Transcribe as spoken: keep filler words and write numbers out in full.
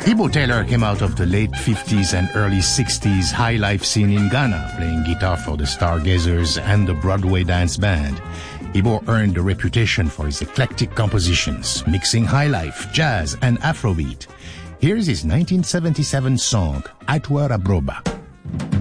Ibo Taylor came out of the late fifties and early sixties high life scene in Ghana, playing guitar for the Stargazers and the Broadway Dance Band. Ibo earned a reputation for his eclectic compositions, mixing high life, jazz, and Afrobeat. Here's his nineteen seventy-seven song, Atwa Rabroba.